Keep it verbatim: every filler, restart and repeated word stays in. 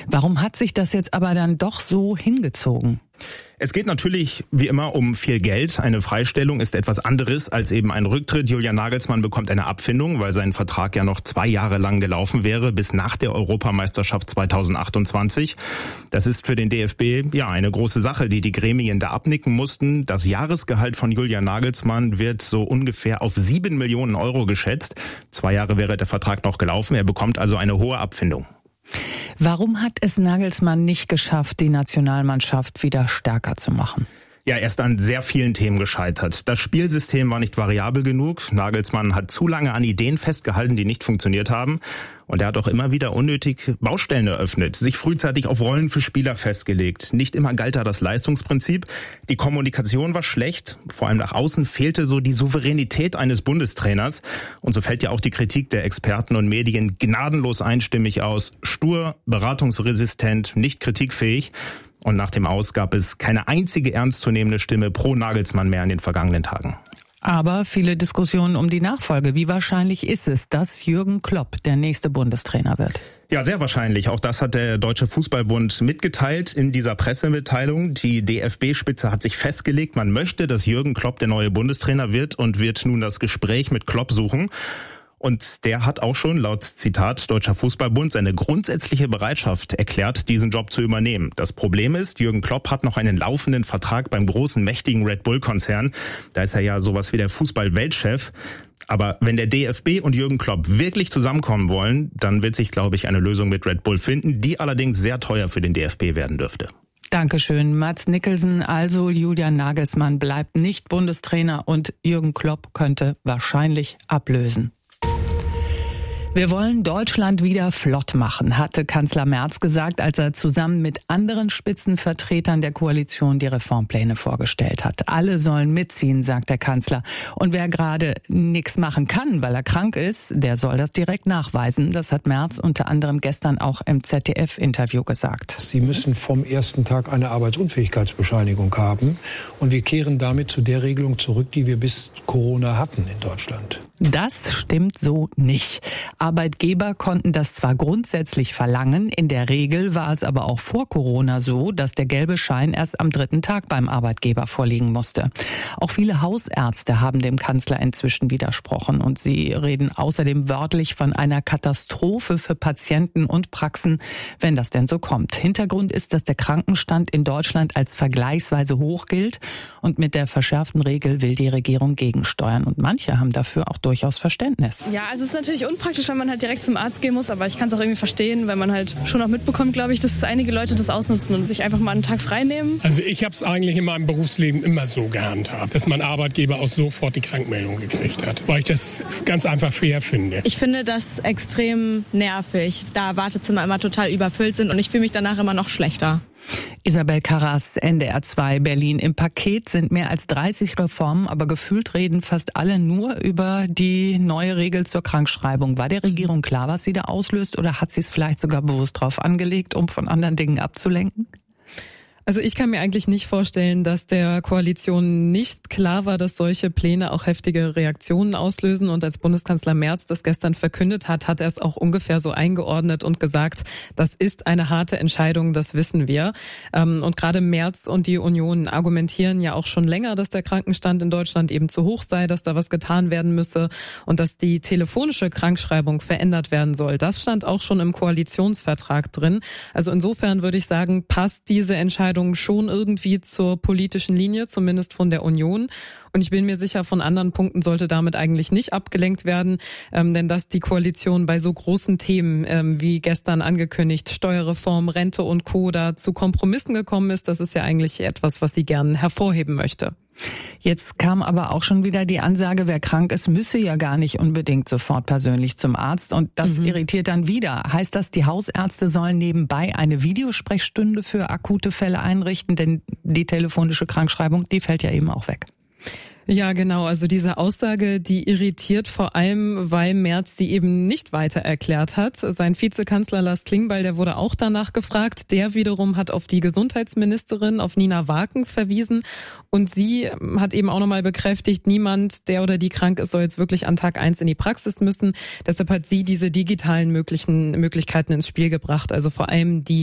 Warum hat sich das jetzt aber dann doch so hingezogen? Es geht natürlich wie immer um viel Geld. Eine Freistellung ist etwas anderes als eben ein Rücktritt. Julian Nagelsmann bekommt eine Abfindung, weil sein Vertrag ja noch zwei Jahre lang gelaufen wäre, bis nach der Europameisterschaft zweitausendachtundzwanzig. Das ist für den D F B ja eine große Sache, die die Gremien da abnicken mussten. Das Jahresgehalt von Julian Nagelsmann wird so ungefähr auf sieben Millionen Euro geschätzt. Zwei Jahre wäre der Vertrag noch gelaufen. Er bekommt also eine hohe Abfindung. Warum hat es Nagelsmann nicht geschafft, die Nationalmannschaft wieder stärker zu machen? Ja, er ist an sehr vielen Themen gescheitert. Das Spielsystem war nicht variabel genug. Nagelsmann hat zu lange an Ideen festgehalten, die nicht funktioniert haben. Und er hat auch immer wieder unnötig Baustellen eröffnet, sich frühzeitig auf Rollen für Spieler festgelegt. Nicht immer galt da das Leistungsprinzip. Die Kommunikation war schlecht. Vor allem nach außen fehlte so die Souveränität eines Bundestrainers. Und so fällt ja auch die Kritik der Experten und Medien gnadenlos einstimmig aus. Stur, beratungsresistent, nicht kritikfähig. Und nach dem Aus gab es keine einzige ernstzunehmende Stimme pro Nagelsmann mehr in den vergangenen Tagen. Aber viele Diskussionen um die Nachfolge. Wie wahrscheinlich ist es, dass Jürgen Klopp der nächste Bundestrainer wird? Ja, sehr wahrscheinlich. Auch das hat der Deutsche Fußballbund mitgeteilt in dieser Pressemitteilung. Die D F B-Spitze hat sich festgelegt, man möchte, dass Jürgen Klopp der neue Bundestrainer wird und wird nun das Gespräch mit Klopp suchen. Und der hat auch schon laut Zitat Deutscher Fußballbund seine grundsätzliche Bereitschaft erklärt, diesen Job zu übernehmen. Das Problem ist, Jürgen Klopp hat noch einen laufenden Vertrag beim großen, mächtigen Red Bull-Konzern. Da ist er ja sowas wie der Fußball-Weltchef. Aber wenn der D F B und Jürgen Klopp wirklich zusammenkommen wollen, dann wird sich, glaube ich, eine Lösung mit Red Bull finden, die allerdings sehr teuer für den D F B werden dürfte. Dankeschön, Mads Nicholson. Also Julian Nagelsmann bleibt nicht Bundestrainer und Jürgen Klopp könnte wahrscheinlich ablösen. Wir wollen Deutschland wieder flott machen, hatte Kanzler Merz gesagt, als er zusammen mit anderen Spitzenvertretern der Koalition die Reformpläne vorgestellt hat. Alle sollen mitziehen, sagt der Kanzler. Und wer gerade nichts machen kann, weil er krank ist, der soll das direkt nachweisen. Das hat Merz unter anderem gestern auch im Z D F-Interview gesagt. Sie müssen vom ersten Tag eine Arbeitsunfähigkeitsbescheinigung haben. Und wir kehren damit zu der Regelung zurück, die wir bis Corona hatten in Deutschland. Das stimmt so nicht. Arbeitgeber konnten das zwar grundsätzlich verlangen, in der Regel war es aber auch vor Corona so, dass der gelbe Schein erst am dritten Tag beim Arbeitgeber vorliegen musste. Auch viele Hausärzte haben dem Kanzler inzwischen widersprochen und sie reden außerdem wörtlich von einer Katastrophe für Patienten und Praxen, wenn das denn so kommt. Hintergrund ist, dass der Krankenstand in Deutschland als vergleichsweise hoch gilt und mit der verschärften Regel will die Regierung gegensteuern. Und manche haben dafür auch durchaus Verständnis. Ja, also es ist natürlich unpraktisch, wenn man halt direkt zum Arzt gehen muss, aber ich kann es auch irgendwie verstehen, wenn man halt schon auch mitbekommt, glaube ich, dass einige Leute das ausnutzen und sich einfach mal einen Tag frei nehmen. Also ich habe es eigentlich in meinem Berufsleben immer so gehandhabt, dass mein Arbeitgeber auch sofort die Krankmeldung gekriegt hat, weil ich das ganz einfach fair finde. Ich finde das extrem nervig, da Wartezimmer immer total überfüllt sind und ich fühle mich danach immer noch schlechter. Isabel Karras, N D R zwei Berlin. Im Paket sind mehr als dreißig Reformen, aber gefühlt reden fast alle nur über die neue Regel zur Krankschreibung. War der Regierung klar, was sie da auslöst, oder hat sie es vielleicht sogar bewusst drauf angelegt, um von anderen Dingen abzulenken? Also ich kann mir eigentlich nicht vorstellen, dass der Koalition nicht klar war, dass solche Pläne auch heftige Reaktionen auslösen. Und als Bundeskanzler Merz das gestern verkündet hat, hat er es auch ungefähr so eingeordnet und gesagt, das ist eine harte Entscheidung, das wissen wir. Und gerade Merz und die Union argumentieren ja auch schon länger, dass der Krankenstand in Deutschland eben zu hoch sei, dass da was getan werden müsse und dass die telefonische Krankschreibung verändert werden soll. Das stand auch schon im Koalitionsvertrag drin. Also insofern würde ich sagen, passt diese Entscheidung schon irgendwie zur politischen Linie, zumindest von der Union. Und ich bin mir sicher, von anderen Punkten sollte damit eigentlich nicht abgelenkt werden, ähm, denn dass die Koalition bei so großen Themen ähm, wie gestern angekündigt, Steuerreform, Rente und Co. da zu Kompromissen gekommen ist, das ist ja eigentlich etwas, was sie gern hervorheben möchte. Jetzt kam aber auch schon wieder die Ansage, wer krank ist, müsse ja gar nicht unbedingt sofort persönlich zum Arzt. Und das mhm. irritiert dann wieder. Heißt das, die Hausärzte sollen nebenbei eine Videosprechstunde für akute Fälle einrichten? Denn die telefonische Krankschreibung, die fällt ja eben auch weg. Ja, genau. Also diese Aussage, die irritiert vor allem, weil Merz die eben nicht weiter erklärt hat. Sein Vizekanzler Lars Klingbeil, der wurde auch danach gefragt. Der wiederum hat auf die Gesundheitsministerin, auf Nina Waken, verwiesen. Und sie hat eben auch nochmal bekräftigt, niemand, der oder die krank ist, soll jetzt wirklich an Tag eins in die Praxis müssen. Deshalb hat sie diese digitalen möglichen Möglichkeiten ins Spiel gebracht. Also vor allem die